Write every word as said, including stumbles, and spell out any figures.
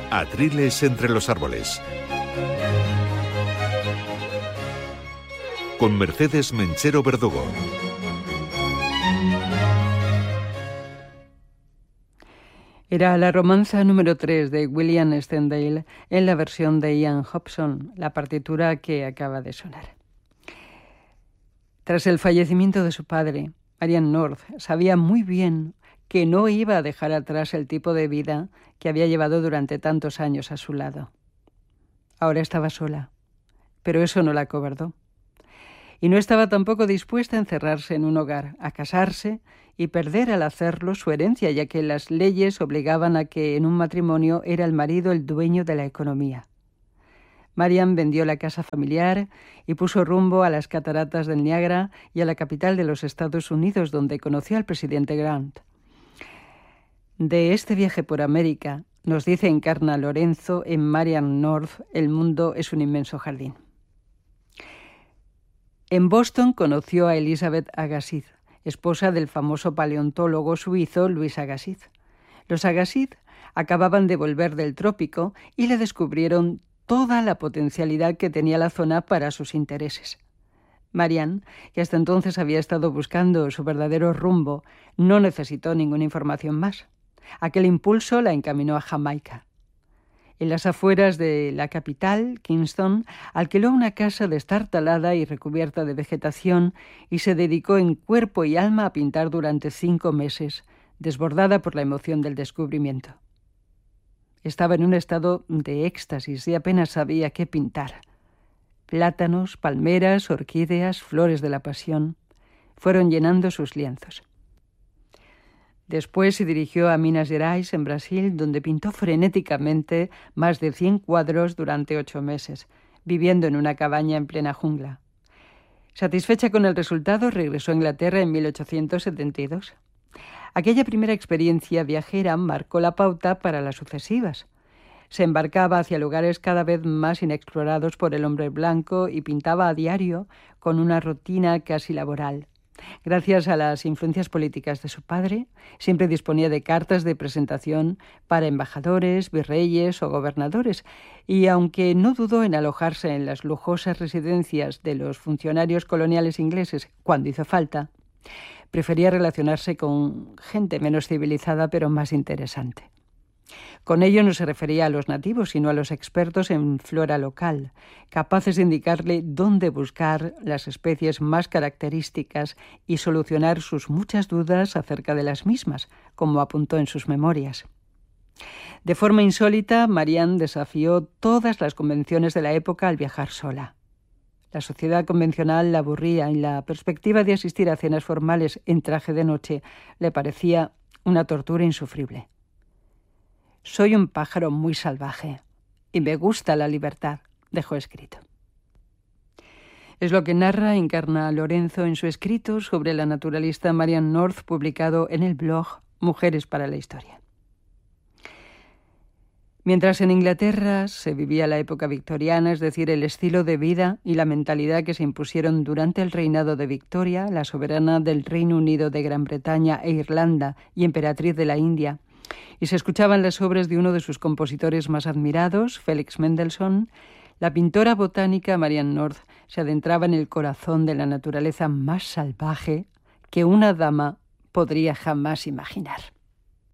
Atriles entre los árboles. Con Mercedes Menchero Verdugo. Era la romanza número tres de William Sterndale en la versión de Ian Hobson, la partitura que acaba de sonar. Tras el fallecimiento de su padre, Marianne North sabía muy bien que no iba a dejar atrás el tipo de vida que había llevado durante tantos años a su lado. Ahora estaba sola, pero eso no la acobardó. Y no estaba tampoco dispuesta a encerrarse en un hogar, a casarse y perder al hacerlo su herencia, ya que las leyes obligaban a que en un matrimonio era el marido el dueño de la economía. Marianne vendió la casa familiar y puso rumbo a las cataratas del Niágara y a la capital de los Estados Unidos, donde conoció al presidente Grant. De este viaje por América, nos dice Encarna Lorenzo en Marianne North, el mundo es un inmenso jardín. En Boston conoció a Elizabeth Agassiz, esposa del famoso paleontólogo suizo Louis Agassiz. Los Agassiz acababan de volver del trópico y le descubrieron toda la potencialidad que tenía la zona para sus intereses. Marianne, que hasta entonces había estado buscando su verdadero rumbo, no necesitó ninguna información más. Aquel impulso la encaminó a Jamaica. En las afueras de la capital, Kingston, alquiló una casa destartalada y recubierta de vegetación y se dedicó en cuerpo y alma a pintar durante cinco meses, desbordada por la emoción del descubrimiento. Estaba en un estado de éxtasis y apenas sabía qué pintar. Plátanos, palmeras, orquídeas, flores de la pasión fueron llenando sus lienzos. Después se dirigió a Minas Gerais, en Brasil, donde pintó frenéticamente más de cien cuadros durante ocho meses, viviendo en una cabaña en plena jungla. Satisfecha con el resultado, regresó a Inglaterra en mil ochocientos setenta y dos. Aquella primera experiencia viajera marcó la pauta para las sucesivas. Se embarcaba hacia lugares cada vez más inexplorados por el hombre blanco y pintaba a diario con una rutina casi laboral. Gracias a las influencias políticas de su padre, siempre disponía de cartas de presentación para embajadores, virreyes o gobernadores, y aunque no dudó en alojarse en las lujosas residencias de los funcionarios coloniales ingleses cuando hizo falta, prefería relacionarse con gente menos civilizada pero más interesante. Con ello no se refería a los nativos, sino a los expertos en flora local, capaces de indicarle dónde buscar las especies más características y solucionar sus muchas dudas acerca de las mismas, como apuntó en sus memorias. De forma insólita, Marianne desafió todas las convenciones de la época al viajar sola. La sociedad convencional la aburría y la perspectiva de asistir a cenas formales en traje de noche le parecía una tortura insufrible. Soy un pájaro muy salvaje y me gusta la libertad, dejó escrito. Es lo que narra Encarna Lorenzo en su escrito sobre la naturalista Marianne North, publicado en el blog Mujeres para la Historia. Mientras en Inglaterra se vivía la época victoriana, es decir, el estilo de vida y la mentalidad que se impusieron durante el reinado de Victoria, la soberana del Reino Unido, de Gran Bretaña e Irlanda y emperatriz de la India, y se escuchaban las obras de uno de sus compositores más admirados, Félix Mendelssohn, la pintora botánica Marianne North se adentraba en el corazón de la naturaleza más salvaje que una dama podría jamás imaginar.